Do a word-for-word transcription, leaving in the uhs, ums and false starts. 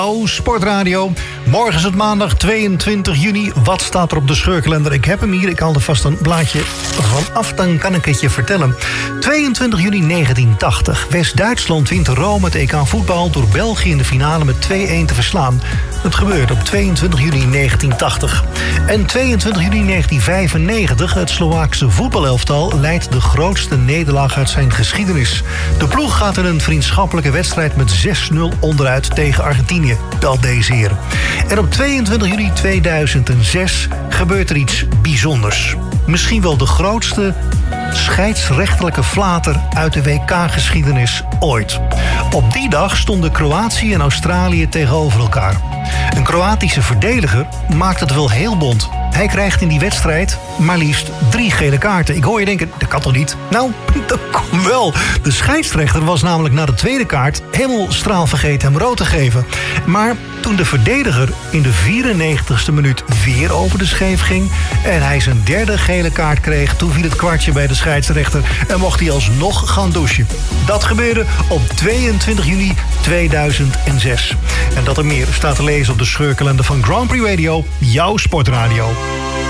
Oh, Sportradio. Morgen is het maandag tweeëntwintig juni. Wat staat er op de scheurkalender? Ik heb hem hier. Ik haal er vast een blaadje van af. Dan kan ik het je vertellen. tweeëntwintig juni negentien tachtig. West-Duitsland wint Rome het E K voetbal door België in de finale met twee-een te verslaan. Dat gebeurde op tweeëntwintig juni negentien tachtig. En tweeëntwintig juni negentien vijfennegentig. Het Slovaakse voetbalelftal leidt de grootste nederlaag uit zijn geschiedenis. De ploeg gaat in een vriendschappelijke wedstrijd met zes nul onderuit tegen Argentinië. Dat deze heren. En op tweeëntwintig juni tweeduizend zes gebeurt er iets bijzonders. Misschien wel de grootste scheidsrechtelijke flater uit de W K-geschiedenis ooit. Op die dag stonden Kroatië en Australië tegenover elkaar. Een Kroatische verdediger maakt het wel heel bont. Hij krijgt in die wedstrijd maar liefst drie gele kaarten. Ik hoor je denken, dat kan toch niet? Nou, dat kon wel. De scheidsrechter was namelijk na de tweede kaart helemaal straalvergeten hem rood te geven. Maar toen de verdediger in de vierennegentigste minuut weer over de scheef ging en hij zijn derde gele kaart kreeg, toen viel het kwartje bij de scheidsrechter en mocht hij alsnog gaan douchen. Dat gebeurde op tweeëntwintig juni tweeduizend zes. En dat en meer staat te lezen op de scheurkalender van Grand Prix Radio, jouw sportradio.